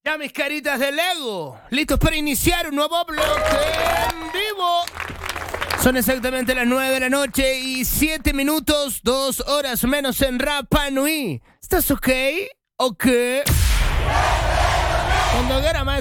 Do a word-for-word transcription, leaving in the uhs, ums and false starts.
Ya mis caritas de Lego, listos para iniciar un nuevo bloque en vivo. Son exactamente las nueve de la noche y siete minutos, dos horas menos en Rapa Nui. ¿Estás ok? ¿Ok? Cuando quiera, maestro.